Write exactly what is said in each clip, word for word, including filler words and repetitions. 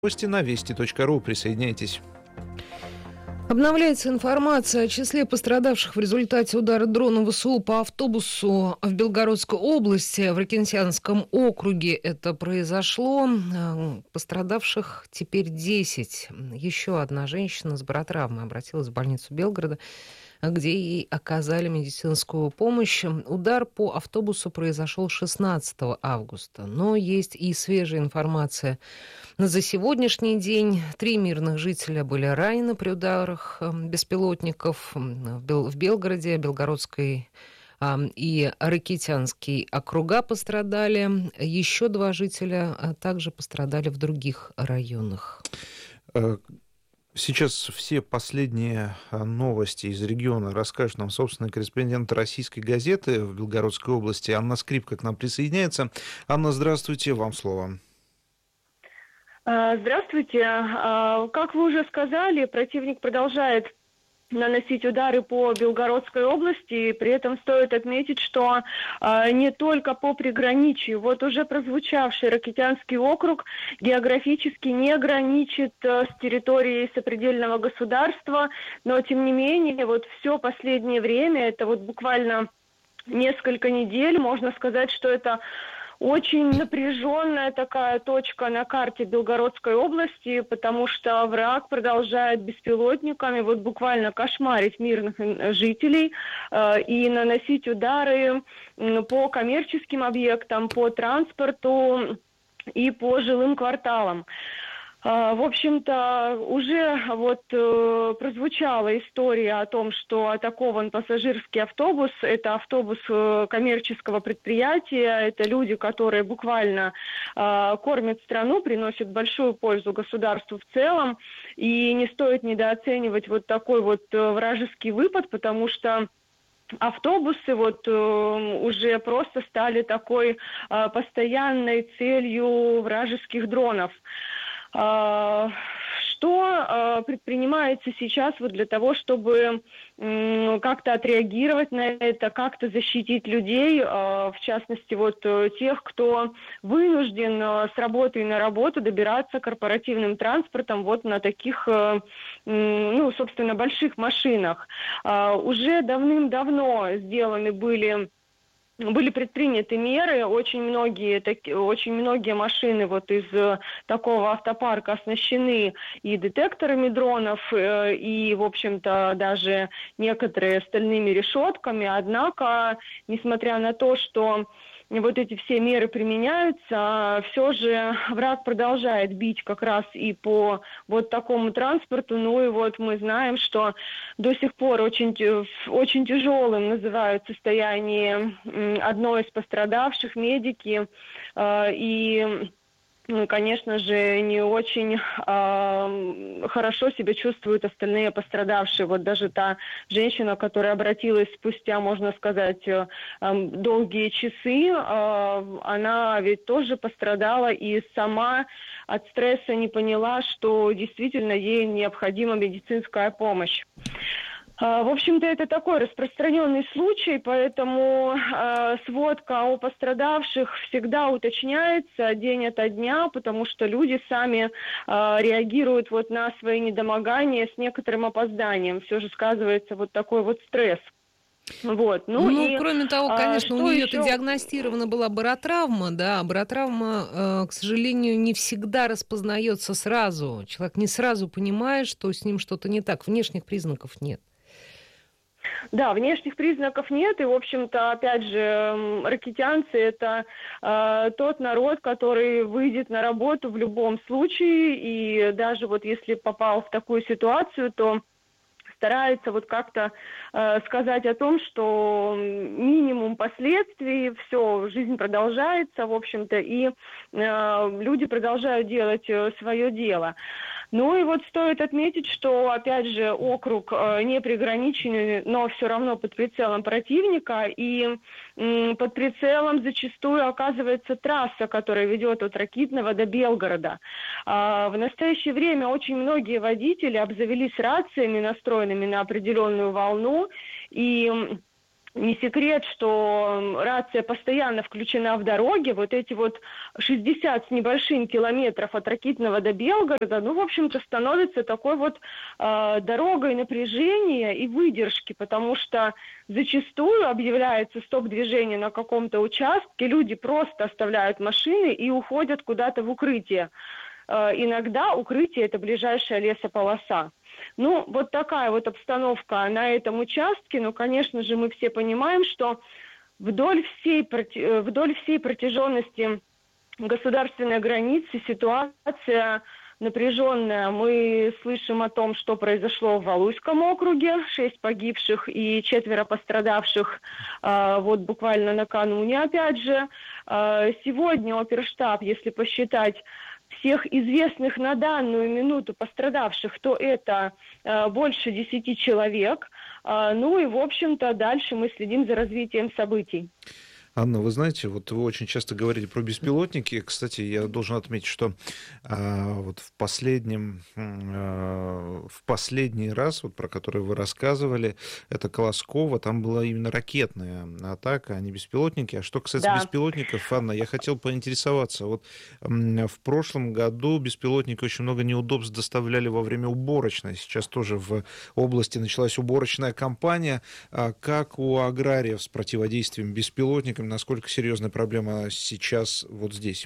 Новости на вести точка ру. Присоединяйтесь. Обновляется информация о числе пострадавших в результате удара дрона ВСУ по автобусу в Белгородской области, в Ракитянском округе это произошло. Пострадавших теперь десять. Еще одна женщина с баротравмой обратилась в больницу Белгорода, где ей оказали медицинскую помощь. Удар по автобусу произошел шестнадцатого августа. Но есть и свежая информация. За сегодняшний день три мирных жителя были ранены при ударах беспилотников в Белгороде, Белгородской и Ракитянский округа пострадали. Еще два жителя также пострадали в других районах. Сейчас все последние новости из региона расскажет нам собственный корреспондент российской газеты в Белгородской области Анна Скрипка к нам присоединяется. Анна, здравствуйте, вам слово. Здравствуйте. Как вы уже сказали, противник продолжает наносить удары по Белгородской области. При этом стоит отметить, что э, не только по приграничью. Вот уже прозвучавший Ракитянский округ географически не граничит э, с территорией сопредельного государства, но тем не менее вот все последнее время, это вот буквально несколько недель, можно сказать, что это очень напряженная такая точка на карте Белгородской области, потому что враг продолжает беспилотниками вот буквально кошмарить мирных жителей э, и наносить удары по коммерческим объектам, по транспорту и по жилым кварталам. В общем-то, уже вот э, прозвучала история о том, что атакован пассажирский автобус. Это автобус э, коммерческого предприятия. Это люди, которые буквально э, кормят страну, приносят большую пользу государству в целом. И не стоит недооценивать вот такой вот э, вражеский выпад, потому что автобусы вот э, уже просто стали такой э, постоянной целью вражеских дронов. Что предпринимается сейчас вот для того, чтобы как-то отреагировать на это, как-то защитить людей, в частности, вот тех, кто вынужден с работы на работу добираться корпоративным транспортом вот на таких, ну, собственно, больших машинах. Уже давным-давно сделаны были... Были предприняты меры, очень многие, так, очень многие машины вот из такого автопарка оснащены и детекторами дронов, и, в общем-то, даже некоторые стальными решетками. Однако, несмотря на то, что вот эти все меры применяются, все же враг продолжает бить как раз и по вот такому транспорту. Ну и вот мы знаем, что до сих пор очень, очень тяжелым называют состояние одной из пострадавших, медики, и... Ну, конечно же, не очень э, хорошо себя чувствуют остальные пострадавшие. Вот даже та женщина, которая обратилась спустя, можно сказать, э, долгие часы, э, она ведь тоже пострадала и сама от стресса не поняла, что действительно ей необходима медицинская помощь. В общем-то, это такой распространенный случай, поэтому э, сводка о пострадавших всегда уточняется день ото дня, потому что люди сами э, реагируют вот на свои недомогания с некоторым опозданием. Все же сказывается вот такой вот стресс. Вот. Ну, ну и, кроме того, конечно, у нее-то еще... диагностирована была баротравма, да, баротравма, э, к сожалению, не всегда распознается сразу. Человек не сразу понимает, что с ним что-то не так, внешних признаков нет. Да, внешних признаков нет, и, в общем-то, опять же, ракитянцы – это э, тот народ, который выйдет на работу в любом случае, и даже вот если попал в такую ситуацию, то старается вот как-то э, сказать о том, что минимум последствий, все, жизнь продолжается, в общем-то, и э, люди продолжают делать э, свое дело. Ну и вот стоит отметить, что, опять же, округ э, не приграниченный, но все равно под прицелом противника, и э, под прицелом зачастую оказывается трасса, которая ведет от Ракитного до Белгорода. А в настоящее время очень многие водители обзавелись рациями, настроенными на определенную волну, и Не секрет, что рация постоянно включена в дороге. Вот эти вот шестьдесят с небольшим километров от Ракитного до Белгорода, ну, в общем-то, становится такой вот э, дорогой напряжения и выдержки, потому что зачастую объявляется стоп-движение на каком-то участке, люди просто оставляют машины и уходят куда-то в укрытие. Э, иногда укрытие – это ближайшая лесополоса. Ну, вот такая вот обстановка на этом участке. Но, конечно же, мы все понимаем, что вдоль всей, вдоль всей протяженности государственной границы ситуация напряженная. Мы слышим о том, что произошло в Валуйском округе. Шесть погибших и четверо пострадавших вот буквально накануне. Опять же, сегодня оперштаб, если посчитать всех известных на данную минуту пострадавших, то это э, больше десяти человек. Э, ну и, в общем-то, дальше мы следим за развитием событий. Анна, вы знаете, вот вы очень часто говорите про беспилотники. Кстати, я должен отметить, что а, вот в последнем, а, в последний раз, вот про который вы рассказывали, это Колосково, там была именно ракетная атака, а не беспилотники. А что касается да. беспилотников, Анна, я хотел поинтересоваться. Вот в прошлом году беспилотники очень много неудобств доставляли во время уборочной. Сейчас тоже в области началась уборочная кампания. Как у аграриев с противодействием беспилотников? Насколько серьезная проблема сейчас вот здесь?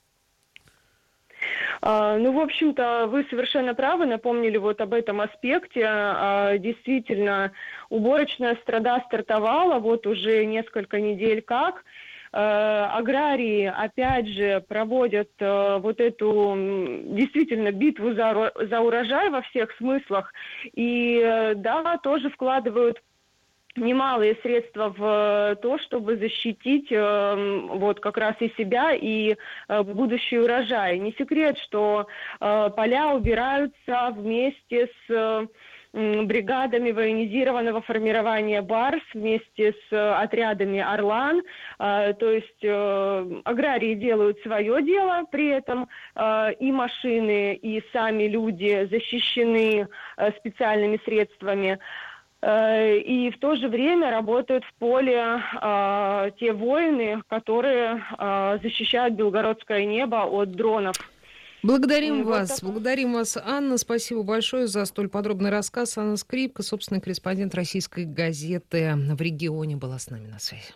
Ну, в общем-то, вы совершенно правы, напомнили вот об этом аспекте. Действительно, уборочная страда стартовала вот уже несколько недель как. Аграрии, опять же, проводят вот эту действительно битву за, за урожай во всех смыслах. И, да, тоже вкладывают немалые средства в то, чтобы защитить э, вот как раз и себя, и э, будущий урожай. Не секрет, что э, поля убираются вместе с э, бригадами военизированного формирования БАРС, вместе с э, отрядами «Орлан». Э, то есть э, аграрии делают свое дело, при этом э, и машины, и сами люди защищены э, специальными средствами. И в то же время работают в поле э, те воины, которые э, защищают белгородское небо от дронов. Благодарим вот вас, так... благодарим вас, Анна. Спасибо большое за столь подробный рассказ. Анна Скрипка, собственный корреспондент российской газеты в регионе, была с нами на связи.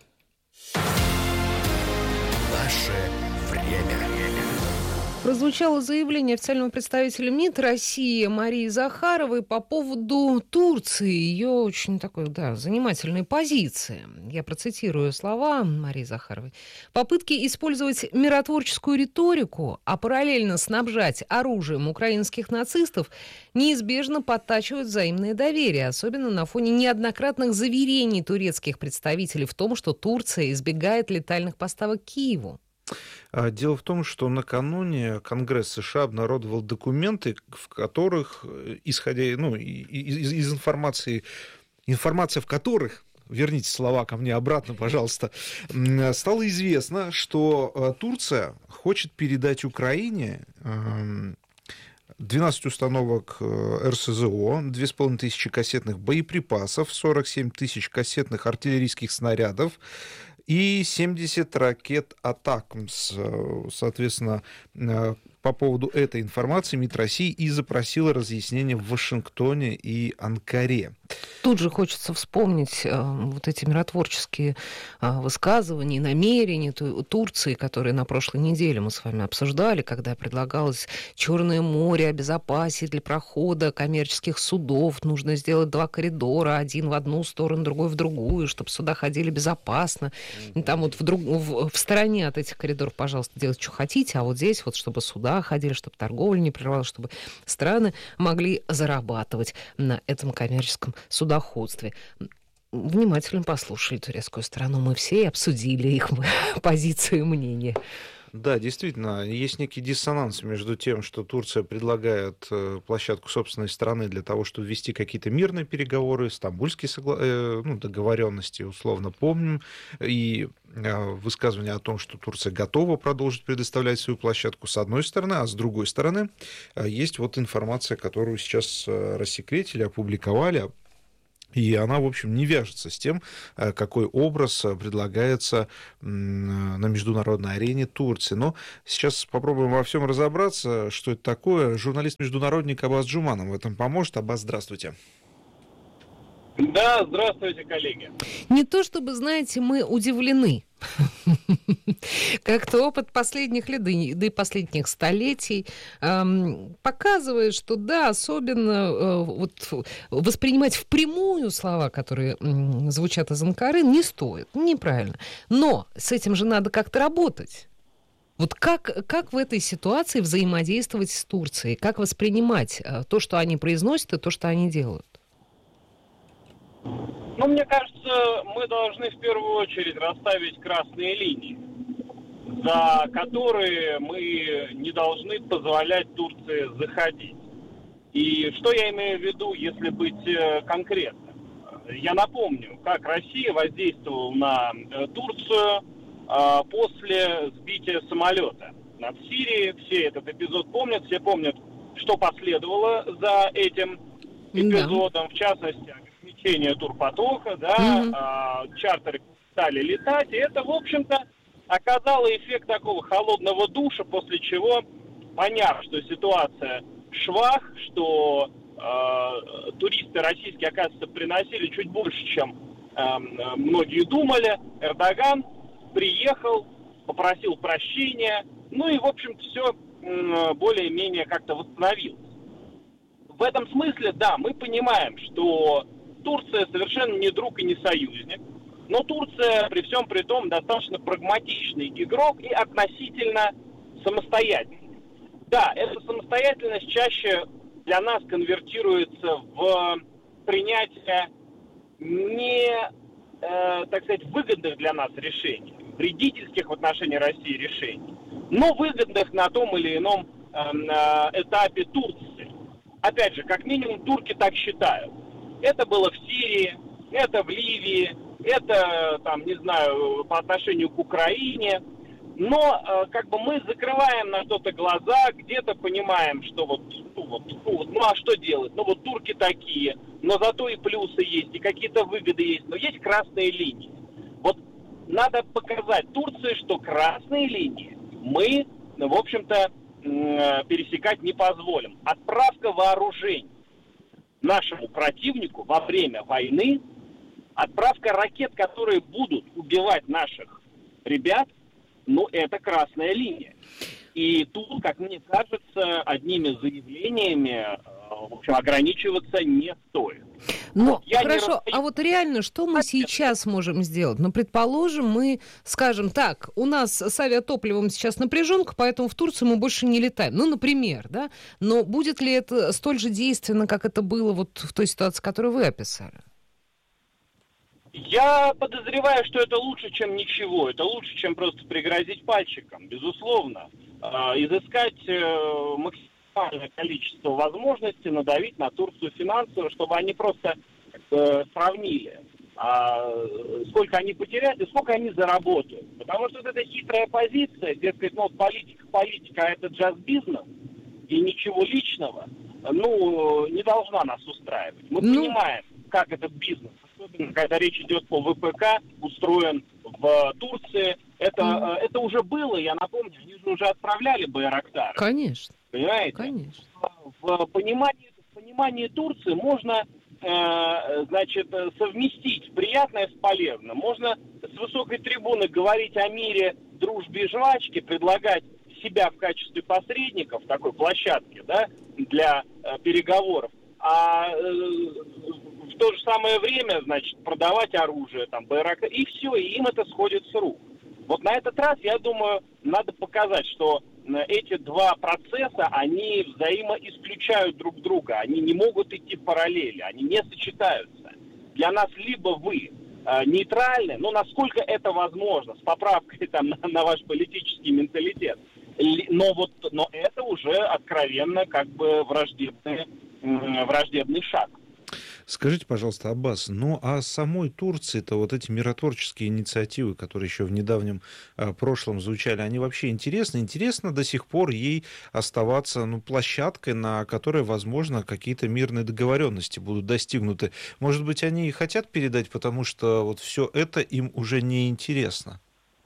Наше время. Прозвучало заявление официального представителя МИД России Марии Захаровой по поводу Турции, ее очень такой, да, занимательной позиции. Я процитирую слова Марии Захаровой. «Попытки использовать миротворческую риторику, а параллельно снабжать оружием украинских нацистов неизбежно подтачивают взаимное доверие, особенно на фоне неоднократных заверений турецких представителей в том, что Турция избегает летальных поставок Киеву». Дело в том, что накануне Конгресс США обнародовал документы, в которых, исходя ну, из, из информации, информация в которых, верните слова ко мне обратно, пожалуйста, стало известно, что Турция хочет передать Украине двенадцать установок эр эс зэ о, две с половиной тысячи кассетных боеприпасов, сорок семь тысяч кассетных артиллерийских снарядов и семьдесят ракет «Атакмс». Соответственно, по поводу этой информации МИД России и запросила разъяснение в Вашингтоне и Анкаре. Тут же хочется вспомнить э, вот эти миротворческие э, высказывания, намерения Турции, которые на прошлой неделе мы с вами обсуждали, когда предлагалось Черное море обезопасить для прохода коммерческих судов. Нужно сделать два коридора, один в одну сторону, другой в другую, чтобы суда ходили безопасно. И там вот в, друг... в, в стороне от этих коридоров, пожалуйста, делать, что хотите, а вот здесь вот, чтобы суда ходили, чтобы торговля не прервалась, чтобы страны могли зарабатывать на этом коммерческом судоходстве. Внимательно послушали турецкую сторону. Мы все и обсудили их позицию и мнение. Да, действительно, есть некий диссонанс между тем, что Турция предлагает площадку собственной страны для того, чтобы вести какие-то мирные переговоры, стамбульские согла... ну, договоренности, условно помним, и высказывание о том, что Турция готова продолжить предоставлять свою площадку с одной стороны, а с другой стороны есть вот информация, которую сейчас рассекретили, опубликовали, И она, в общем, не вяжется с тем, какой образ предлагается на международной арене Турции. Но сейчас попробуем во всем разобраться, что это такое. Журналист-международник Аббас Джуманов в этом поможет. Аббас, здравствуйте. Да, здравствуйте, коллеги. Не то чтобы, знаете, мы удивлены. Как-то опыт последних лет, да и последних столетий эм, показывает, что да, особенно э, вот, воспринимать впрямую слова, которые м, звучат из Анкары, не стоит, неправильно. Но с этим же надо как-то работать. Вот как, как в этой ситуации взаимодействовать с Турцией? Как воспринимать э, то, что они произносят, и то, что они делают? Ну, мне кажется, мы должны в первую очередь расставить красные линии, за которые мы не должны позволять Турции заходить. И что я имею в виду, если быть конкретным? Я напомню, как Россия воздействовала на Турцию после сбития самолета над Сирией. Все этот эпизод помнят, все помнят, что последовало за этим эпизодом, да. В частности, ограничение турпотока, да, mm-hmm. а, чартеры стали летать, и это, в общем-то, оказало эффект такого холодного душа, после чего, поняв, что ситуация в швах, что э, туристы российские, оказывается, приносили чуть больше, чем э, многие думали, Эрдоган приехал, попросил прощения, ну и, в общем-то, все э, более-менее как-то восстановилось. В этом смысле, да, мы понимаем, что Турция совершенно не друг и не союзник, но Турция при всем при том достаточно прагматичный игрок и относительно самостоятельный. Да, эта самостоятельность чаще для нас конвертируется в принятие не, э, так сказать, выгодных для нас решений, вредительских в отношении России решений, но выгодных на том или ином э, этапе Турции. Опять же, как минимум, турки так считают. Это было в Сирии, это в Ливии, это, там, не знаю, по отношению к Украине. Но э, как бы мы закрываем на что-то глаза, где-то понимаем, что вот, ну, вот, ну, вот, ну а что делать? Ну вот турки такие, но зато и плюсы есть, и какие-то выгоды есть, но есть красные линии. Вот надо показать Турции, что красные линии мы, в общем-то, пересекать не позволим. Отправка вооружений нашему противнику во время войны, отправка ракет, которые будут убивать наших ребят, ну, это красная линия. И тут, как мне кажется, одними заявлениями, в общем, ограничиваться не стоит. Ну, хорошо, не... а вот реально, что мы сейчас можем сделать? Ну, предположим, мы скажем, так, у нас с авиатопливом сейчас напряженка, поэтому в Турцию мы больше не летаем. Ну, например, да? Но будет ли это столь же действенно, как это было вот в той ситуации, которую вы описали? Я подозреваю, что это лучше, чем ничего. Это лучше, чем просто пригрозить пальчиком, безусловно. Изыскать максимальное количество возможностей надавить на Турцию финансово, чтобы они просто э, сравнили, а, сколько они потеряют и сколько они заработают. Потому что вот эта хитрая позиция, дескать, ну, политика, политика, а это джаз-бизнес, и ничего личного, ну, не должна нас устраивать. Мы ну... понимаем, как этот бизнес, особенно когда речь идет по ВПК, устроен в Турции. Это, mm. это уже было, я напомню, они же уже отправляли Байрактары. Конечно. Понимаете? Конечно. В понимании, в понимании Турции можно, э, значит, совместить приятное с полезным. Можно с высокой трибуны говорить о мире, дружбе и жвачке, предлагать себя в качестве посредников в такой площадке, да, для э, переговоров. А э, в то же самое время, значит, продавать оружие, там, Байрактар, и все, и им это сходит с рук. Вот на этот раз, я думаю, надо показать, что эти два процесса, они взаимоисключают друг друга, они не могут идти в параллели, они не сочетаются. Для нас либо вы э, нейтральны, но насколько это возможно, с поправкой там, на, на ваш политический менталитет, но, вот, но это уже откровенно как бы враждебный, э, враждебный шаг. Скажите, пожалуйста, Аббас, ну а самой Турции-то вот эти миротворческие инициативы, которые еще в недавнем а, прошлом звучали, они вообще интересны? Интересно до сих пор ей оставаться, ну, площадкой, на которой, возможно, какие-то мирные договоренности будут достигнуты. Может быть, они и хотят передать, потому что вот все это им уже не интересно?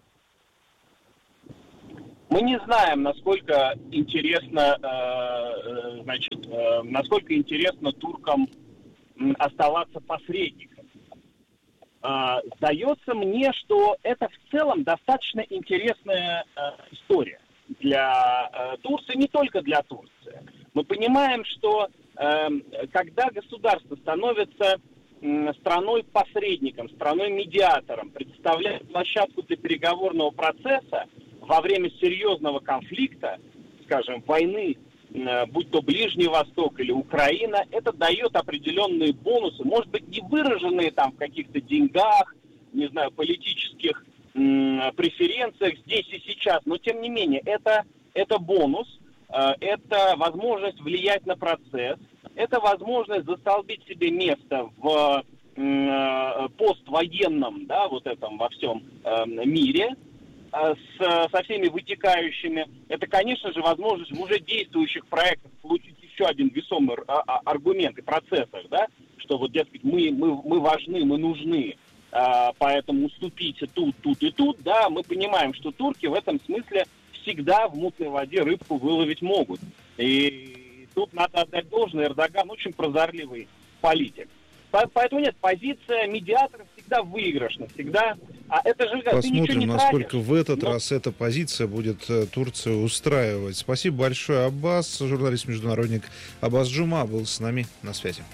Мы не знаем, насколько интересно, э, значит, э, насколько интересно туркам оставаться посредником. Э, сдается мне, что это в целом достаточно интересная э, история для э, Турции, не только для Турции. Мы понимаем, что э, когда государство становится э, страной-посредником, страной-медиатором, предоставляет площадку для переговорного процесса, во время серьезного конфликта, скажем, войны, будь то Ближний Восток или Украина, это дает определенные бонусы, может быть, не выраженные там в каких-то деньгах, не знаю, политических м- преференциях здесь и сейчас, но тем не менее, это, это бонус, э, это возможность влиять на процесс, это возможность застолбить себе место в э, поствоенном, да, вот этом во всем э, мире, С, со всеми вытекающими. Это, конечно же, возможность в уже действующих проектах получить еще один весомый аргумент и процессах, да, что вот, дескать, мы, мы, мы важны, мы нужны, поэтому уступите тут, тут и тут, да, мы понимаем, что турки в этом смысле всегда в мутной воде рыбку выловить могут. И тут надо отдать должное, Эрдоган очень прозорливый политик. Поэтому нет, позиция медиатора всегда выигрышна, всегда. А это же как, посмотрим, ты насколько тратишь, в этот но... раз эта позиция будет Турцию устраивать. Спасибо большое, Аббас. Журналист-международник Аббас Джума был с нами на связи.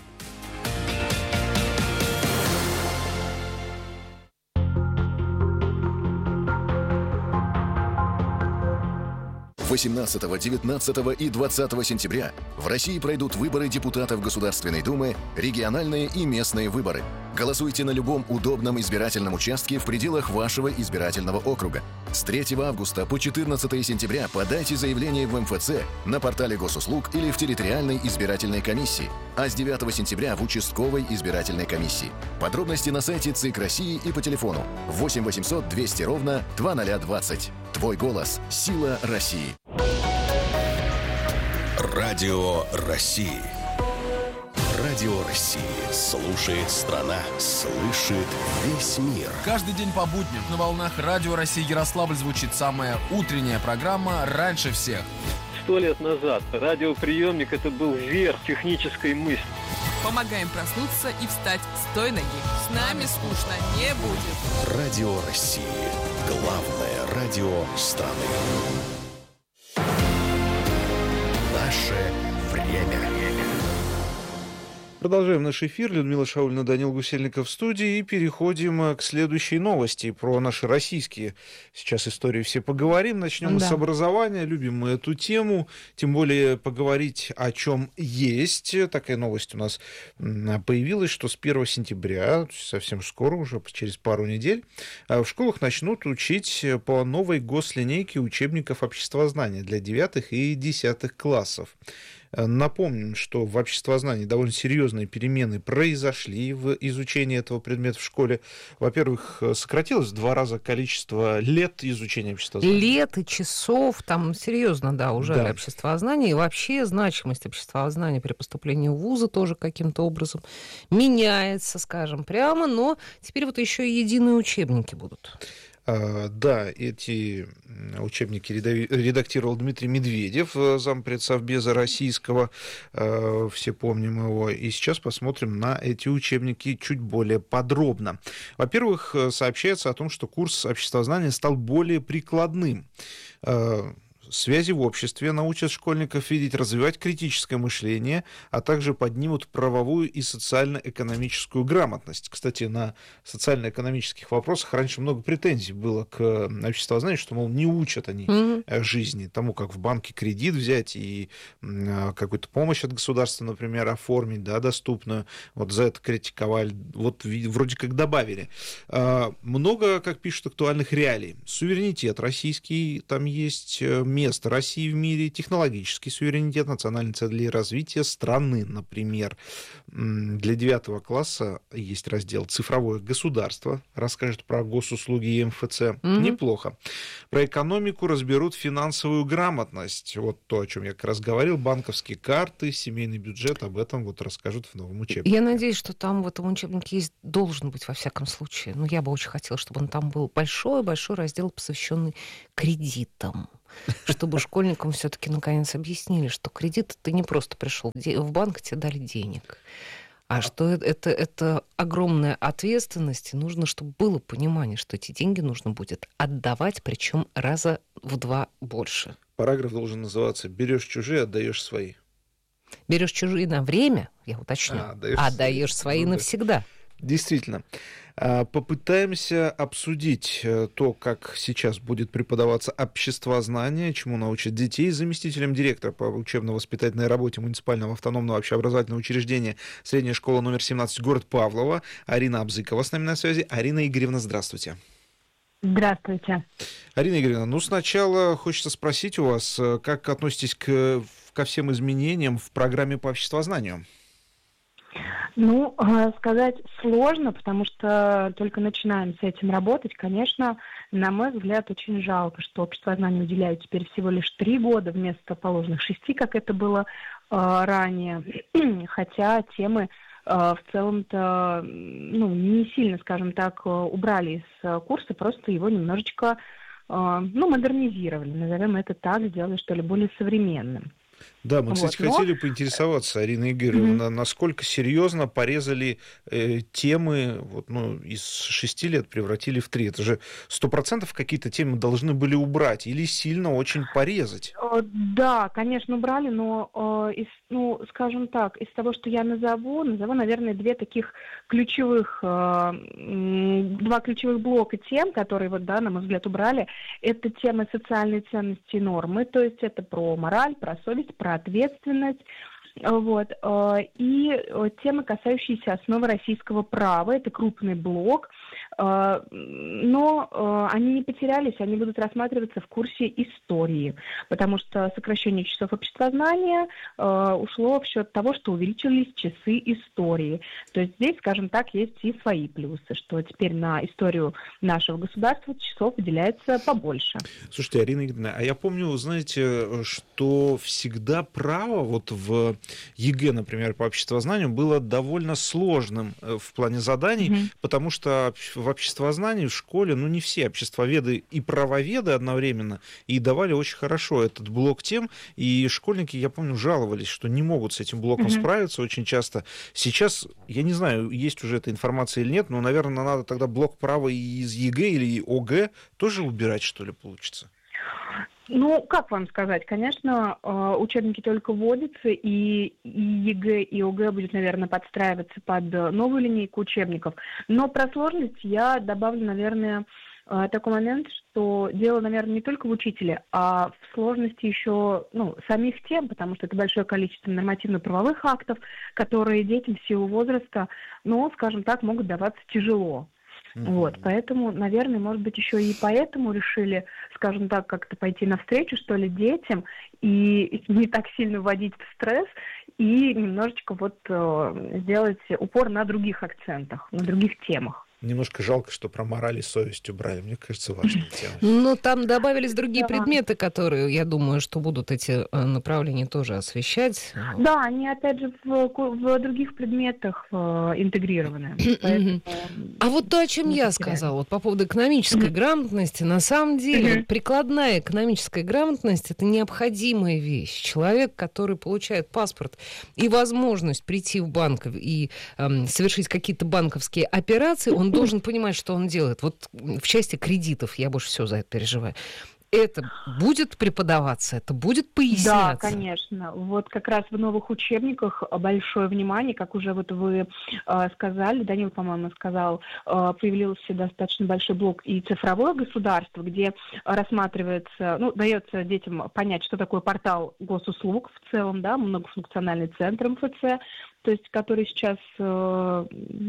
восемнадцатого, девятнадцатого и двадцатого сентября в России пройдут выборы депутатов Государственной Думы, региональные и местные выборы. Голосуйте на любом удобном избирательном участке в пределах вашего избирательного округа. С третьего августа по четырнадцатое сентября подайте заявление в эм эф цэ, на портале госуслуг или в территориальной избирательной комиссии, а с девятого сентября в участковой избирательной комиссии. Подробности на сайте ЦИК России и по телефону восемь восемьсот двести ровно двадцать двадцать. Твой голос – сила России. Радио России. Радио России. Слушает страна. Слышит весь мир. Каждый день по будням на волнах Радио России Ярославль звучит самая утренняя программа «Раньше всех». Сто лет назад радиоприемник – это был верх технической мысли. Помогаем проснуться и встать с той ноги. С нами скучно не будет. Радио России. Главное радио страны. Наше время. Продолжаем наш эфир. Людмила Шаульна, Данил Гусельников в студии. И переходим к следующей новости про наши российские сейчас истории все поговорим. Начнем да. с образования. Любим мы эту тему. Тем более поговорить о чем есть. Такая новость у нас появилась, что с первого сентября, совсем скоро, уже через пару недель, в школах начнут учить по новой гослинейке учебников обществознания для девятых и десятых классов. Напомним, что в обществознании довольно серьезные перемены произошли в изучении этого предмета в школе. Во-первых, сократилось в два раза количество лет изучения обществознания. Лет и часов, там серьезно, да, ужали да. обществознание. И вообще значимость обществознания при поступлении в вузы тоже каким-то образом меняется, скажем прямо. Но теперь вот еще и единые учебники будут. Да, эти учебники редактировал Дмитрий Медведев, зампред Совбеза российского, все помним его. И сейчас посмотрим на эти учебники чуть более подробно. Во-первых, сообщается о том, что курс обществознания стал более прикладным. Связи в обществе научат школьников видеть, развивать критическое мышление, а также поднимут правовую и социально-экономическую грамотность. Кстати, на социально-экономических вопросах раньше много претензий было к обществознанию, что, мол, не учат они mm-hmm. жизни, тому, как в банке кредит взять и какую-то помощь от государства, например, оформить, да, доступную. Вот за это критиковали, вот вроде как добавили. Много, как пишут, актуальных реалий. Суверенитет российский, там есть место России в мире, технологический суверенитет, национальные цели развития страны, например. Для девятого класса есть раздел «Цифровое государство», расскажет про госуслуги и эм эф цэ. Mm-hmm. Неплохо. Про экономику разберут финансовую грамотность. Вот то, о чем я как раз говорил. Банковские карты, семейный бюджет. Об этом вот расскажут в новом учебнике. Я надеюсь, что там в этом учебнике есть, должен быть во всяком случае. Ну, я бы очень хотела, чтобы он там был большой-большой раздел, посвященный кредитам. Чтобы школьникам все-таки наконец объяснили, что кредит ты не просто пришел в банк, тебе дали денег. А что это, это огромная ответственность, и нужно, чтобы было понимание, что эти деньги нужно будет отдавать, причем раза в два больше. Параграф должен называться «Берешь чужие, отдаешь свои». Берешь чужие на время, я уточню, а отдаешь, отдаешь свои, свои ну, навсегда. Действительно. Попытаемся обсудить то, как сейчас будет преподаваться обществознание, чему научат детей. Заместителем директора по учебно-воспитательной работе муниципального автономного общеобразовательного учреждения средняя школа номер семнадцать, город Павлово, Арина Абзыкова с нами на связи. Арина Игоревна, здравствуйте. Здравствуйте. Арина Игоревна, ну сначала хочется спросить у вас, как относитесь к, ко всем изменениям в программе по обществознанию? Ну, сказать сложно, потому что только начинаем с этим работать. Конечно, на мой взгляд, очень жалко, что обществознанию уделяют теперь всего лишь три года вместо положенных шести, как это было ранее. Хотя темы в целом-то ну, не сильно, скажем так, убрали из курса, просто его немножечко ну, модернизировали, назовем это так, сделали, что ли, более современным. Да, мы, кстати, вот, хотели но... поинтересоваться, Арина Игоревна, mm-hmm. насколько серьезно порезали э, темы, вот, ну, из шести лет превратили в три. Это же сто процентов какие-то темы должны были убрать или сильно очень порезать. Да, конечно, убрали, но, э, из, ну, скажем так, из того, что я назову, назову, наверное, две таких ключевых, э, два ключевых блока тем, которые, вот, да, на мой взгляд, убрали. Это темы социальной ценности и нормы, то есть это про мораль, про совесть, про ответственность, вот, и темы, касающиеся основы российского права, это крупный блок, но они не потерялись, они будут рассматриваться в курсе истории, потому что сокращение часов обществознания ушло в счет того, что увеличились часы истории. То есть здесь, скажем так, есть и свои плюсы, что теперь на историю нашего государства часов уделяется побольше. Слушайте, Арина Игоревна, а я помню, знаете, что всегда право вот в ЕГЭ, например, по обществознанию было довольно сложным в плане заданий, mm-hmm. потому что в обществознании в школе, ну, не все обществоведы и правоведы одновременно, и давали очень хорошо этот блок тем, и школьники, я помню, жаловались, что не могут с этим блоком mm-hmm. справиться очень часто. Сейчас, я не знаю, есть уже эта информация или нет, но, наверное, надо тогда блок права из ЕГЭ или ОГЭ тоже убирать, что ли, получится? Ну, как вам сказать, конечно, учебники только вводятся, и ЕГЭ, и ОГЭ будет, наверное, подстраиваться под новую линейку учебников. Но про сложность я добавлю, наверное, такой момент, что дело, наверное, не только в учителе, а в сложности еще ну, самих тем, потому что это большое количество нормативно-правовых актов, которые детям в силу возраста, ну, скажем так, могут даваться тяжело. Mm-hmm. Вот, поэтому, наверное, может быть, еще и поэтому решили, скажем так, как-то пойти навстречу, что ли, детям и не так сильно вводить в стресс и немножечко вот э, сделать упор на других акцентах, на других темах. Немножко жалко, что про мораль и совесть убрали. Мне кажется, важная тема. Ну, там добавились другие да. предметы, которые, я думаю, что будут эти направления тоже освещать. Да, они, опять же, в, в других предметах э, интегрированы. Поэтому... А вот то, о чем я сказала, вот по поводу экономической грамотности, на самом деле, вот прикладная экономическая грамотность — это необходимая вещь. Человек, который получает паспорт и возможность прийти в банк и э, совершить какие-то банковские операции, он должен понимать, что он делает. Вот в части кредитов я больше всего за это переживаю. Это будет преподаваться, это будет поясняться? Да, конечно. Вот как раз в новых учебниках большое внимание, как уже вот вы э, сказали, Данил, по-моему, сказал, э, появился достаточно большой блок и цифровое государство, где рассматривается, ну, дается детям понять, что такое портал госуслуг в целом, да, многофункциональный центр эм эф цэ, то есть который сейчас... Э,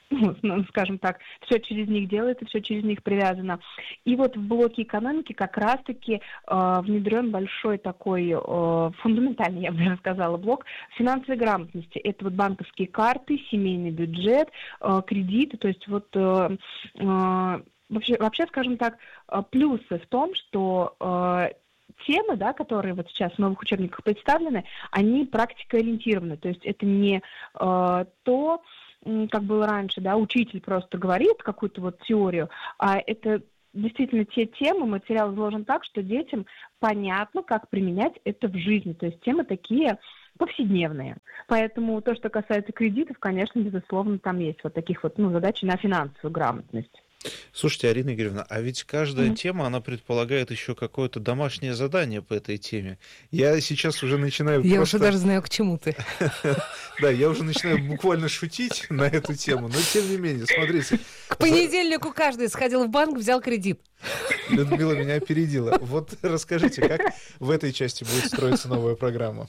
ну, скажем так, все через них делается, все через них привязано. И вот в блоке экономики как раз-таки э, внедрен большой такой э, фундаментальный, я бы даже сказала, блок финансовой грамотности. Это вот банковские карты, семейный бюджет, э, кредиты, то есть вот э, э, вообще, вообще, скажем так, плюсы в том, что э, темы, да, которые вот сейчас в новых учебниках представлены, они практикоориентированы, то есть это не э, то, как было раньше, да, учитель просто говорит какую-то вот теорию, а это действительно те темы, материал изложен так, что детям понятно, как применять это в жизни, то есть темы такие повседневные. Поэтому то, что касается кредитов, конечно, безусловно, там есть вот таких вот, ну, задачи на финансовую грамотность. Слушайте, Арина Игоревна, а ведь каждая Mm-hmm. тема, она предполагает еще какое-то домашнее задание по этой теме. Я сейчас уже начинаю Я просто... уже даже знаю, к чему ты. Да, я уже начинаю буквально шутить на эту тему, но тем не менее, смотрите. К понедельнику каждый сходил в банк, взял кредит. Людмила меня опередила. Вот расскажите, как в этой части будет строиться новая программа?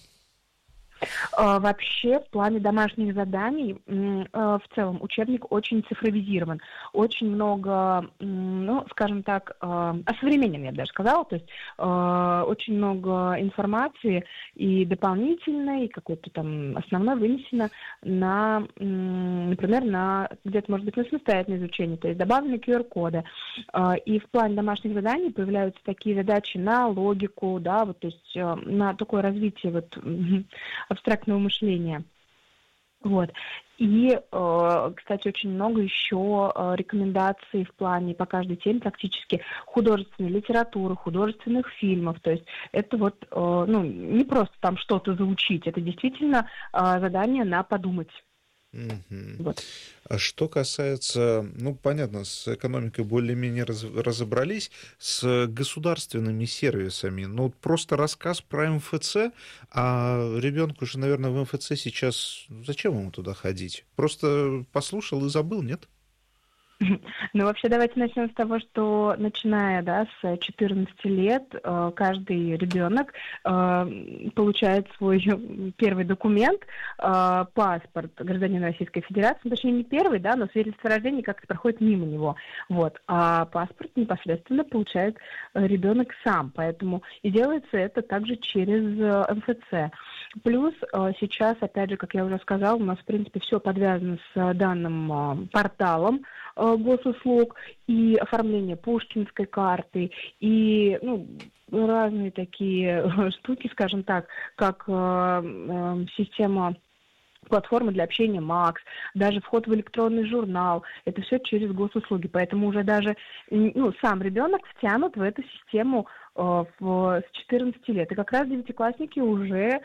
Вообще, в плане домашних заданий, в целом, учебник очень цифровизирован. Очень много, ну, скажем так, осовременен, я бы даже сказала. То есть очень много информации и дополнительной, и какой-то там основной вынесено на, например, на где-то, может быть, на самостоятельное изучение. То есть добавлены ку ар-коды. И в плане домашних заданий появляются такие задачи на логику, да, вот, то есть на такое развитие вот абстрактного мышления. Вот. И, э, кстати, очень много еще э, рекомендаций в плане по каждой теме практически художественной литературы, художественных фильмов. То есть это вот, э, ну, не просто там что-то заучить, это действительно э, задание на подумать. Угу. Вот. А что касается, ну, понятно, с экономикой более-менее раз, разобрались, с государственными сервисами, ну, просто рассказ про эм эф цэ, а ребенку же, наверное, в эм эф цэ сейчас, зачем ему туда ходить? Просто послушал и забыл, нет? Ну, вообще, давайте начнем с того, что, начиная, да, с четырнадцати лет, каждый ребенок получает свой первый документ, паспорт гражданина Российской Федерации, точнее, не первый, да, но свидетельство о рождении как-то проходит мимо него, вот, а паспорт непосредственно получает ребенок сам, поэтому и делается это также через эм эф цэ. Плюс сейчас, опять же, как я уже сказала, у нас, в принципе, все подвязано с данным порталом госуслуг, и оформление Пушкинской карты, и, ну, разные такие штуки, скажем так, как э, э, система платформы для общения Макс, даже вход в электронный журнал, это все через госуслуги, поэтому уже даже, ну, сам ребенок втянут в эту систему э, в, с четырнадцати лет, и как раз девятиклассники уже э,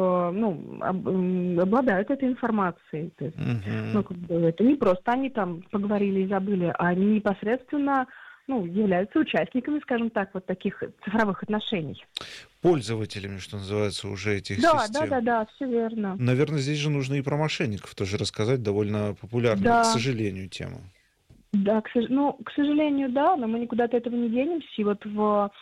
ну, об, обладают этой информацией. То есть, uh-huh. ну, как бы это не просто они там поговорили и забыли, а они непосредственно, ну, являются участниками, скажем так, вот таких цифровых отношений. Пользователями, что называется, уже этих да, систем. Да, да, да, все верно. Наверное, здесь же нужно и про мошенников тоже рассказать, довольно популярная, да. К сожалению, тема. Да, к, ну, к сожалению, да, но мы никуда от этого не денемся. И вот в,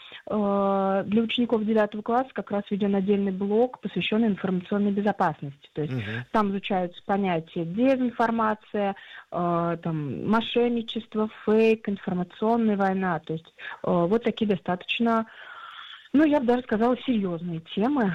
э, для учеников девятого класса как раз введен отдельный блок, посвященный информационной безопасности. То есть uh-huh. там изучаются понятия дезинформация, э, там, мошенничество, фейк, информационная война. То есть э, вот такие достаточно, ну, я бы даже сказала, серьезные темы.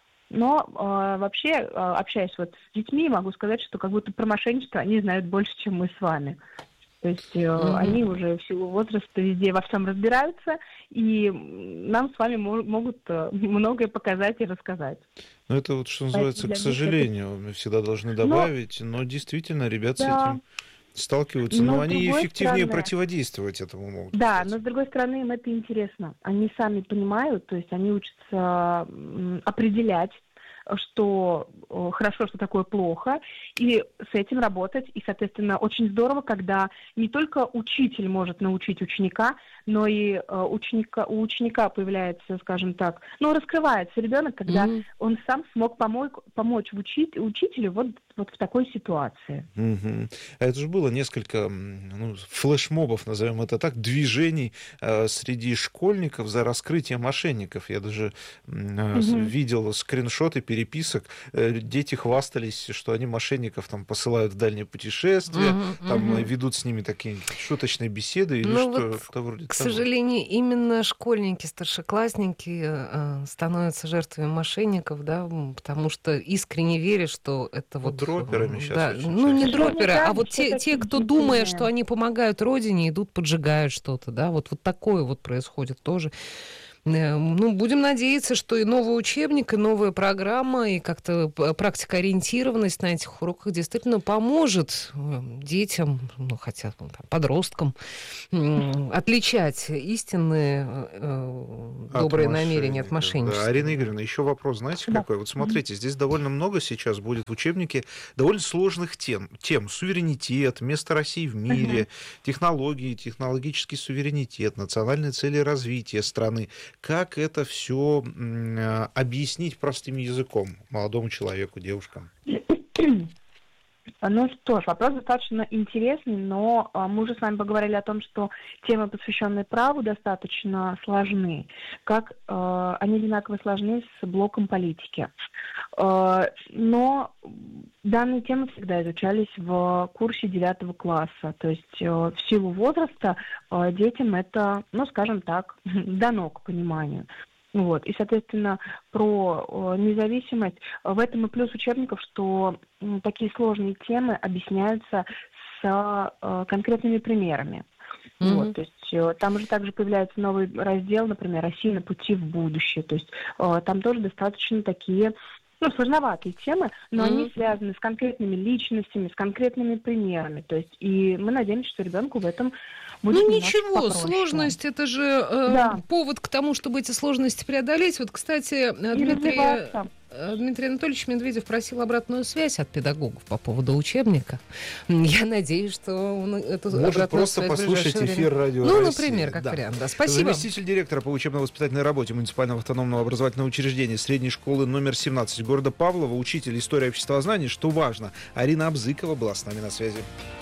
Но э, вообще, э, общаясь вот с детьми, могу сказать, что как будто про мошенничество они знают больше, чем мы с вами. То есть mm-hmm. они уже в силу возраста везде во всем разбираются, и нам с вами мо- могут многое показать и рассказать. Ну, это вот, что называется, к сожалению, это... мы всегда должны добавить, но, но действительно, ребята да. с этим сталкиваются, но, но они эффективнее стороны... противодействовать этому могут. Да, кстати. Но с другой стороны, им это интересно. Они сами понимают, то есть они учатся определять, что хорошо, что такое плохо, и с этим работать. И, соответственно, очень здорово, когда не только учитель может научить ученика, но и ученика, у ученика появляется, скажем так, ну, раскрывается ребенок, когда mm-hmm. он сам смог помочь, помочь учить, учителю вот вот в такой ситуации. Угу. А это же было несколько ну, флешмобов, назовем это так, движений э, среди школьников за раскрытие мошенников. Я даже э, угу. видел скриншоты переписок. Э, дети хвастались, что они мошенников там посылают в дальние путешествия, угу, там угу. ведут с ними такие шуточные беседы или ну, что, вот, что вроде к того. сожалению, именно школьники, старшеклассники э, становятся жертвами мошенников, да, потому что искренне верят, что это вот... Дроперами сейчас. Да, ну, не дроперы, а вот те, те, кто думая, что они помогают родине, идут, поджигают что-то, да, вот, вот такое вот происходит тоже. Ну, будем надеяться, что и новый учебник, и новая программа, и как-то практикоориентированность на этих уроках действительно поможет детям, ну, хотя там, подросткам, отличать истинные добрые намерения от мошенничества. Да. Арина Игоревна, еще вопрос, знаете, да. какой? Вот смотрите, здесь довольно много сейчас будет в учебнике довольно сложных тем. Тем суверенитет, место России в мире, uh-huh. технологии, технологический суверенитет, национальные цели развития страны. Как это все объяснить простым языком молодому человеку, девушкам? Ну что ж, вопрос достаточно интересный, но мы уже с вами поговорили о том, что темы, посвященные праву, достаточно сложны. Как э, они одинаково сложны с блоком политики. Э, но данные темы всегда изучались в курсе девятого класса. То есть э, в силу возраста э, детям это, ну скажем так, дано к пониманию. Вот. И, соответственно, про э, независимость, в этом и плюс учебников, что э, такие сложные темы объясняются с э, конкретными примерами. Mm-hmm. Вот, то есть э, там уже также появляется новый раздел, например, «Россия на пути в будущее». То есть э, там тоже достаточно такие... Ну, сложноватые темы, но mm-hmm. они связаны с конкретными личностями, с конкретными примерами. То есть, и мы надеемся, что ребенку в этом будет Ну ничего, попроще. Сложность это же э, да. повод к тому, чтобы эти сложности преодолеть. Вот, кстати, Дмитрий, Дмитрий Анатольевич Медведев просил обратную связь от педагогов по поводу учебника. Я надеюсь, что он эту Может, обратную просто связь послушать эфир радио Ну, России. например, как да. вариант. Да. Спасибо. Заместитель директора по учебно-воспитательной работе муниципального автономного образовательного учреждения средней школы номер семнадцать города Павлова, учитель истории обществознания, что важно, Арина Абзыкова была с нами на связи.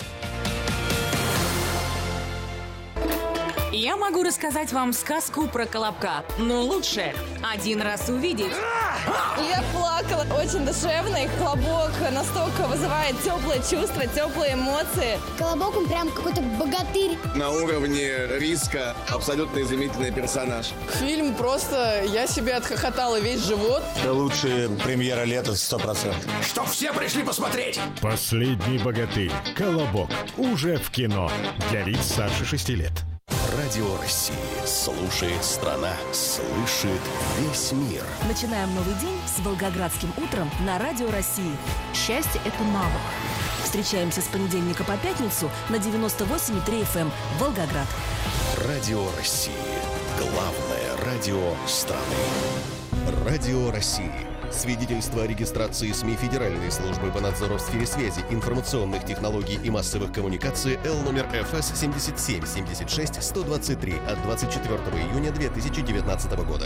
Я могу рассказать вам сказку про Колобка, но лучше один раз увидеть. Я плакала. Очень душевный. Колобок настолько вызывает теплые чувства, теплые эмоции. Колобок, он прям какой-то богатырь. На уровне риска абсолютно изумительный персонаж. Фильм просто... Я себе отхохотала весь живот. Это лучшая премьера лета сто процентов. Чтоб все пришли посмотреть. «Последний богатырь. Колобок». Уже в кино. Для лиц старше шести лет. Радио России. Слушает страна. Слышит весь мир. Начинаем новый день с Волгоградским утром на Радио России. Счастье – это навык. Встречаемся с понедельника по пятницу на девяносто восемь и три эф эм Волгоград. Радио России. Главное радио страны. Радио России. Свидетельство о регистрации СМИ Федеральной службы по надзору в сфере связи, информационных технологий и массовых коммуникаций Л номер эф эс семь семь семь шесть сто двадцать три от двадцать четвёртого июня две тысячи девятнадцатого года.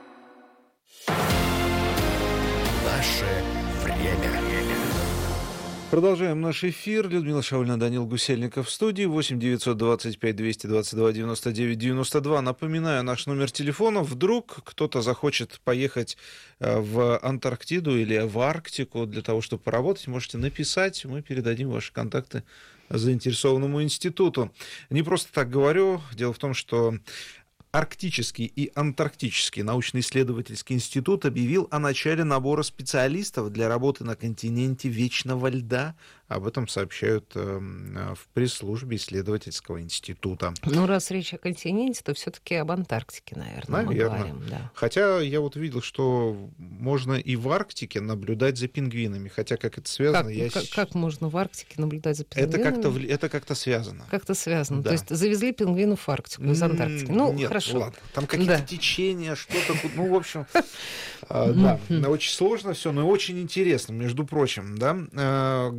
Наше время. Продолжаем наш эфир. Людмила Шаульна, Данил Гусельников в студии. восемь девятьсот двадцать пять двести двадцать два девяносто девять девяносто два. Напоминаю, наш номер телефона. Вдруг кто-то захочет поехать в Антарктиду или в Арктику для того, чтобы поработать, можете написать. Мы передадим ваши контакты заинтересованному институту. Не просто так говорю. Дело в том, что Арктический и Антарктический научно-исследовательский институт объявил о начале набора специалистов для работы на континенте Вечного льда. Об этом сообщают э, в пресс-службе исследовательского института. Ну, раз речь о континенте, то все-таки об Антарктике, наверное, Наверное. мы говорим. Да. Хотя я вот видел, что можно и в Арктике наблюдать за пингвинами. Хотя как это связано... Как, я... как, как можно в Арктике наблюдать за пингвинами? Это как-то, это как-то связано. Как-то связано. Да. То есть завезли пингвинов в Арктику из Антарктики. Ну, Нет, хорошо. Ладно. Там какие-то да. течения, что-то... Ну, в общем, да, очень сложно все, но очень интересно, между прочим. Да? Как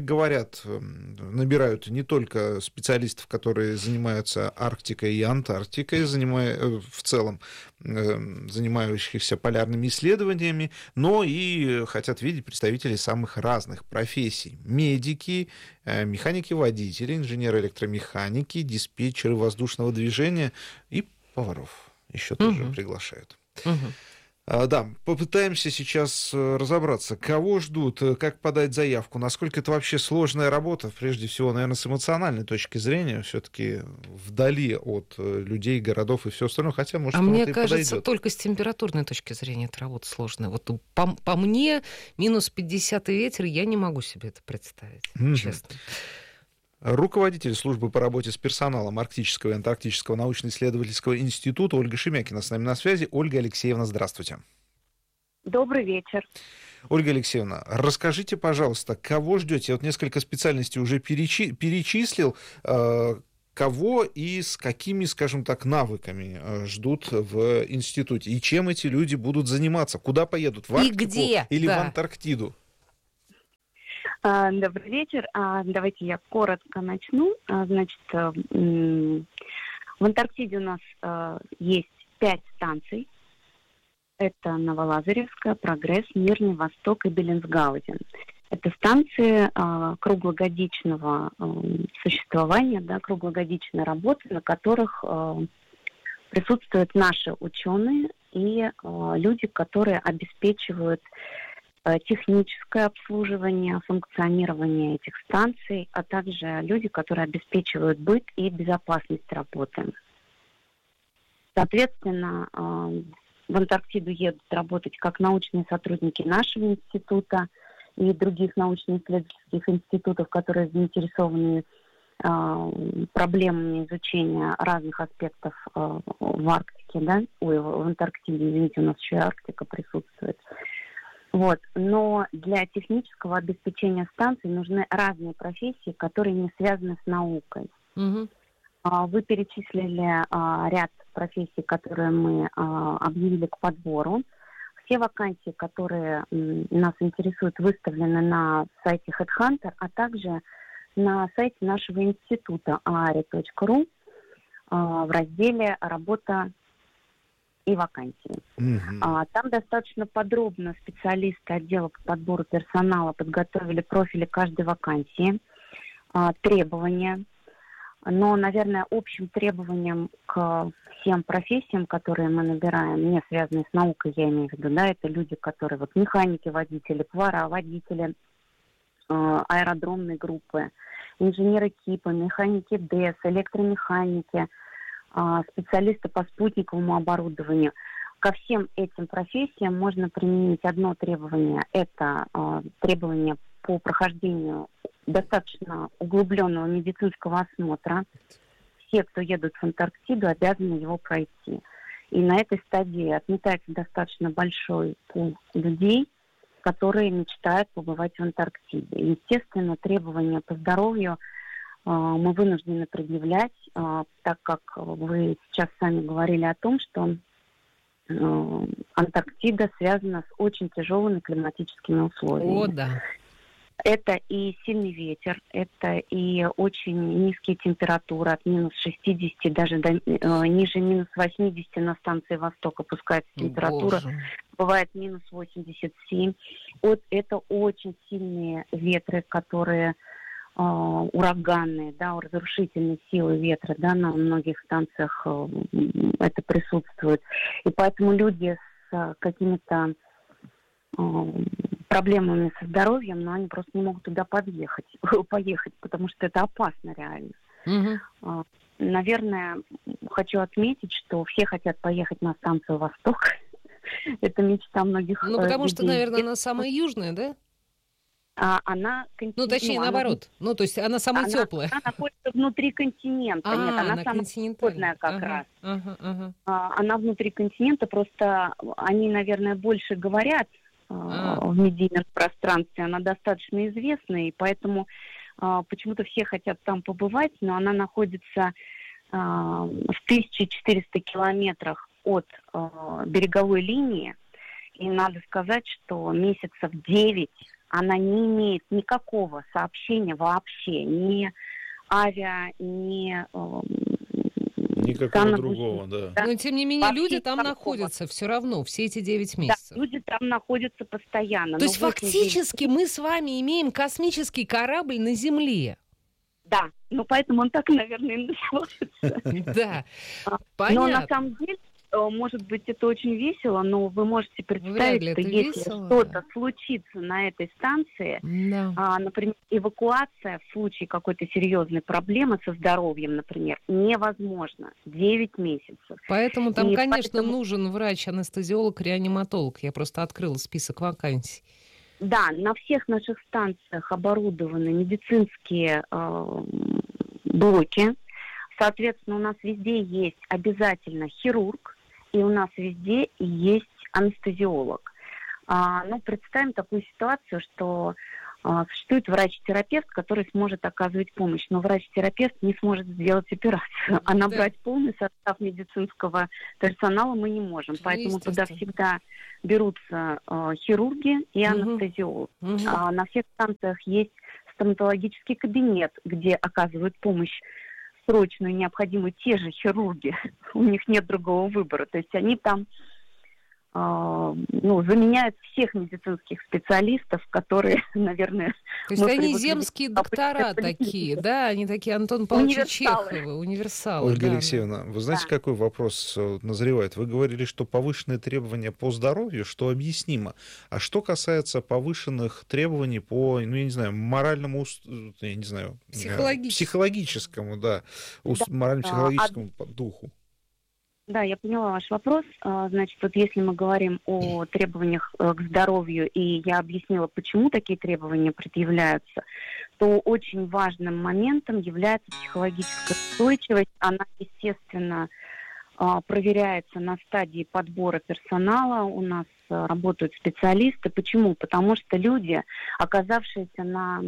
говорят, набирают не только специалистов, которые занимаются Арктикой и Антарктикой, занимая, в целом занимающихся полярными исследованиями, но и хотят видеть представителей самых разных профессий. Медики, механики-водители, инженеры-электромеханики, диспетчеры воздушного движения и поваров еще тоже угу. приглашают. Угу. Да, попытаемся сейчас разобраться, кого ждут, как подать заявку, насколько это вообще сложная работа, прежде всего, наверное, с эмоциональной точки зрения, все-таки вдали от людей, городов и все остальное, хотя, может, а мне это кажется, и подойдет. Только с температурной точки зрения эта работа сложная. Вот по, по мне, минус пятьдесят и ветер, я не могу себе это представить, mm-hmm. честно. Руководитель службы по работе с персоналом Арктического и Антарктического научно-исследовательского института Ольга Шемякина с нами на связи. Ольга Алексеевна, здравствуйте. Добрый вечер. Ольга Алексеевна, расскажите, пожалуйста, кого ждете? Я вот несколько специальностей уже перечи- перечислил. Э- кого и с какими, скажем так, навыками э- ждут в институте? И чем эти люди будут заниматься? Куда поедут? В Арктику и где? Или да. в Антарктиду? Добрый вечер. Давайте я коротко начну. Значит, в Антарктиде у нас есть пять станций. Это Новолазаревская, Прогресс, Мирный, Восток и Беллинсгаузен. Это станции круглогодичного существования, да, круглогодичной работы, на которых присутствуют наши ученые и люди, которые обеспечивают техническое обслуживание, функционирование этих станций, а также люди, которые обеспечивают быт и безопасность работы. Соответственно, в Антарктиду едут работать как научные сотрудники нашего института и других научно-исследовательских институтов, которые заинтересованы проблемами изучения разных аспектов в Арктике, да, ой, в Антарктиде, извините, у нас еще и Арктика присутствует. Вот. Но для технического обеспечения станций нужны разные профессии, которые не связаны с наукой. Угу. Вы перечислили а, ряд профессий, которые мы а, объявили к подбору. Все вакансии, которые м, нас интересуют, выставлены на сайте HeadHunter, а также на сайте нашего института аари точка ру а, в разделе «Работа и вакансии». Mm-hmm. А, там достаточно подробно специалисты отдела по подбору персонала подготовили профили каждой вакансии, а, требования. Но, наверное, общим требованием к всем профессиям, которые мы набираем, не связанные с наукой, я имею в виду, да, это люди, которые вот механики, водители, повара, водители, э, аэродромной группы, инженеры КИПа, механики ДЭС, электромеханики, специалисты по спутниковому оборудованию. Ко всем этим профессиям можно применить одно требование. Это э, требование по прохождению достаточно углубленного медицинского осмотра. Все, кто едут в Антарктиду, обязаны его пройти. И на этой стадии отметается достаточно большой пул людей, которые мечтают побывать в Антарктиде. Естественно, требования по здоровью мы вынуждены предъявлять, так как вы сейчас сами говорили о том, что Антарктида связана с очень тяжелыми климатическими условиями. О, да. Это и сильный ветер, это и очень низкие температуры от минус шестидесяти, даже до, э, ниже минус восьмидесяти на станции Восток опускается температура, Боже. Бывает минус восемьдесят семь. Вот это очень сильные ветры, которые э, ураганные, да, разрушительные силы ветра, да, на многих станциях э, это присутствует. И поэтому люди с э, какими-то проблемами со здоровьем, но они просто не могут туда подъехать, поехать, потому что это опасно реально. Угу. Наверное, хочу отметить, что все хотят поехать на станцию Восток. Это мечта многих людей. Ну, потому что, наверное, она самая южная, да? А, она континент... Ну, точнее, ну, наоборот. Она... Ну, то есть она самая она, теплая. Она находится внутри континента. А, Нет, она, она самая холодная как ага, раз. Ага, ага. А, она внутри континента, просто они, наверное, больше говорят а. в медийном пространстве. Она достаточно известна, и поэтому а, почему-то все хотят там побывать, но она находится а, в тысяча четыреста километрах от а, береговой линии. И надо сказать, что месяцев девять она не имеет никакого сообщения вообще, ни авиа, ни... Э, Никакого другого, да. Но, тем не менее, вообще люди там никакого. находятся все равно, все эти девять месяцев. Да, люди там находятся постоянно. То есть фактически мы с вами имеем космический корабль на Земле. Да, ну поэтому он так, наверное, и называется. Да, понятно. Но на самом деле, может быть, это очень весело, но вы можете представить, что если что-то случится на этой станции, а, например, эвакуация в случае какой-то серьезной проблемы со здоровьем, например, невозможно. девять месяцев. Поэтому там, и конечно, поэтому... нужен врач, анестезиолог, реаниматолог. Я просто открыла список вакансий. Да, на всех наших станциях оборудованы медицинские э, блоки. Соответственно, у нас везде есть обязательно хирург, и у нас везде есть анестезиолог. А, ну, представим такую ситуацию, что а, существует врач-терапевт, который сможет оказывать помощь, но врач-терапевт не сможет сделать операцию, а набрать полный состав медицинского персонала мы не можем. Поэтому туда всегда берутся а, хирурги и анестезиолог. Угу. А, на всех станциях есть стоматологический кабинет, где оказывают помощь срочную, необходимы те же хирурги. У них нет другого выбора. То есть они там э, ну, заменяют всех медицинских специалистов, которые, наверное... То есть они земские доктора такие, да? Они такие Антон Павлович Чеховы, универсалы. Ольга да. Алексеевна, вы знаете, да. какой вопрос назревает? Вы говорили, что повышенные требования по здоровью, что объяснимо. А что касается повышенных требований по, ну, я не знаю, моральному, я не знаю... Психологическому. Психологическому, да. да. Морально-психологическому а... духу. Да, я поняла ваш вопрос. Значит, вот если мы говорим о требованиях к здоровью, и я объяснила, почему такие требования предъявляются, то очень важным моментом является психологическая устойчивость. Она, естественно, проверяется на стадии подбора персонала. У нас работают специалисты. Почему? Потому что люди, оказавшиеся на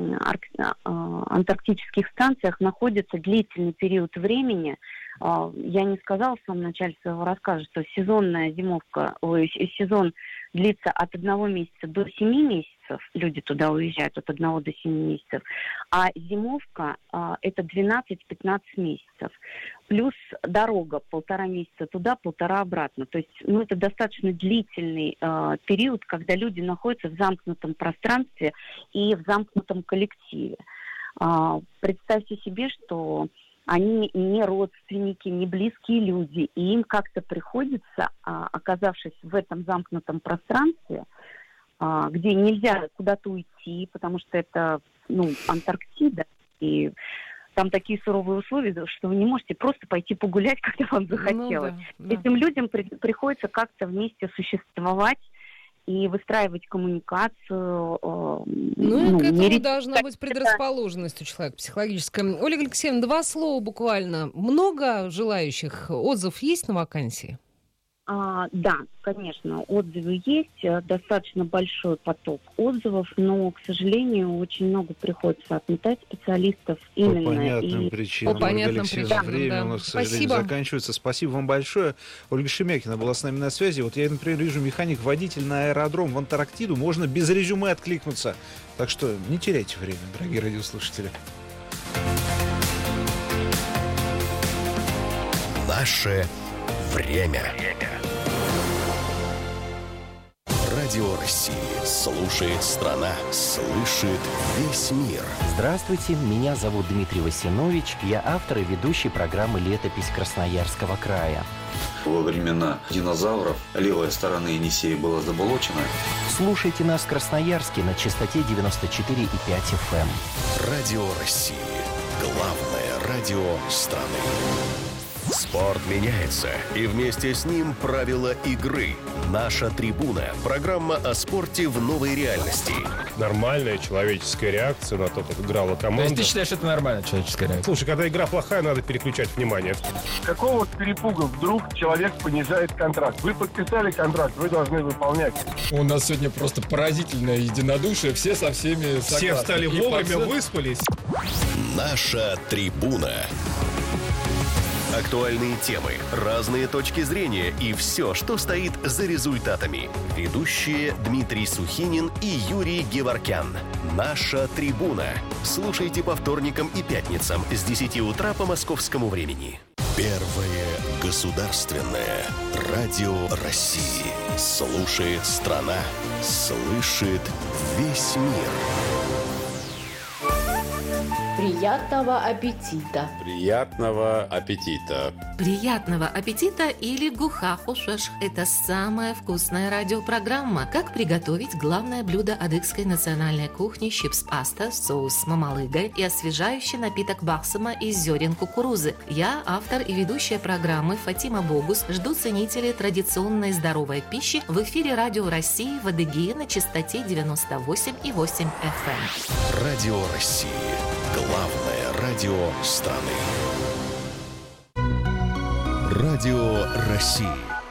антарктических станциях, находятся длительный период времени. Я не сказала в самом начале своего рассказа, что сезонная зимовка, ой, сезон длится от одного месяца до семи месяцев, люди туда уезжают от одного до семи месяцев, а зимовка а, это двенадцать-пятнадцать месяцев, плюс дорога полтора месяца туда, полтора обратно. То есть, ну, это достаточно длительный а, период, когда люди находятся в замкнутом пространстве и в замкнутом коллективе. А, представьте себе, что они не родственники, не близкие люди, и им как-то приходится, оказавшись в этом замкнутом пространстве, где нельзя куда-то уйти, потому что это, ну, Антарктида, и там такие суровые условия, что вы не можете просто пойти погулять, когда вам захотелось. Ну, да, да. Этим людям при, приходится как-то вместе существовать и выстраивать коммуникацию. Э, ну, ну, и к этому мерить... должна быть предрасположенность у человека психологическая. Ольга Алексеевна, два слова буквально. Много желающих? Отзыв есть на вакансии? А, да, конечно, отзывы есть, достаточно большой поток отзывов, но, к сожалению, очень много приходится отметать специалистов именно. По понятным и... причинам. По понятным причинам, время да. у нас, к сожалению, Спасибо. заканчивается. Спасибо вам большое. Ольга Шемякина была с нами на связи. Вот я, например, вижу механик-водитель на аэродром в Антарктиду. Можно без резюме откликнуться. Так что не теряйте время, дорогие радиослушатели. Наше время. Радио России. Слушает страна. Слышит весь мир. Здравствуйте, меня зовут Дмитрий Васинович. Я автор и ведущий программы «Летопись Красноярского края». Во времена динозавров левая сторона Енисея была заболочена. Слушайте нас в Красноярске на частоте девяносто четыре и пять эф эм. Радио России. Главное радио страны. Спорт меняется, и вместе с ним правила игры. «Наша трибуна» – программа о спорте в новой реальности. Нормальная человеческая реакция на то, как играла команда. То есть ты считаешь, это нормальная человеческая реакция? Слушай, когда игра плохая, надо переключать внимание. Какого перепуга вдруг человек понижает контракт? Вы подписали контракт, вы должны выполнять. У нас сегодня просто поразительное единодушие, все со всеми согласны. Все встали вовремя, подсуд... выспались. «Наша трибуна». Актуальные темы, разные точки зрения и все, что стоит за результатами. Ведущие Дмитрий Сухинин и Юрий Геворкян. «Наша трибуна». Слушайте по вторникам и пятницам с десяти утра по московскому времени. Первое государственное радио России. Слушает страна, слышит весь мир. Приятного аппетита! Приятного аппетита! Приятного аппетита или гухахушеш. Это самая вкусная радиопрограмма. Как приготовить главное блюдо адыгской национальной кухни чипс-паста, соус с мамалыгой и освежающий напиток баксама из зерен кукурузы. Я, автор и ведущая программы Фатима Богус, жду ценителей традиционной здоровой пищи в эфире Радио России в Адыгее на частоте девяносто восемь и восемь эф эм. Радио России. Главное радио страны. Радио России.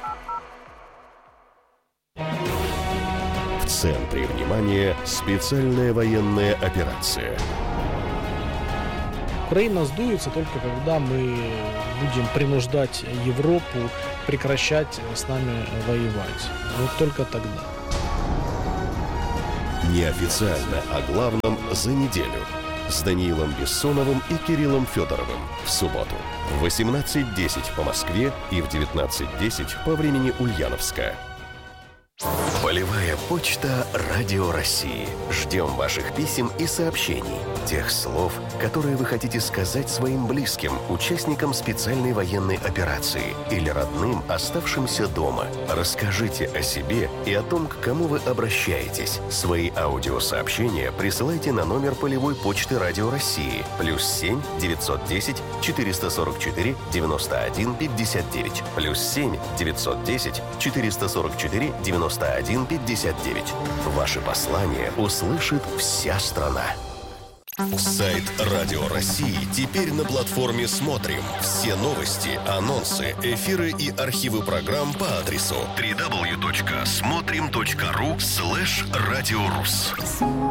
В центре внимания специальная военная операция. Украина сдуется только когда мы будем принуждать Европу прекращать с нами воевать. Вот только тогда. Неофициально о главном за неделю. С Даниилом Бессоновым и Кириллом Федоровым в субботу в восемнадцать десять по Москве и в девятнадцать десять по времени Ульяновска. Полевая почта Радио России. Ждем ваших писем и сообщений. Тех слов, которые вы хотите сказать своим близким, участникам специальной военной операции или родным, оставшимся дома. Расскажите о себе и о том, к кому вы обращаетесь. Свои аудиосообщения присылайте на номер полевой почты Радио России плюс семь девятьсот десять четыреста сорок четыре девяносто один пятьдесят девять плюс семь девятьсот десять четыреста сорок четыре девяносто один пятьдесят девять. Ваши послания услышит вся страна. Сайт Радио России теперь на платформе «Смотрим». Все новости, анонсы, эфиры и архивы программ по адресу дабл ю дабл ю дабл ю точка смотрим точка ру слэш радиорус.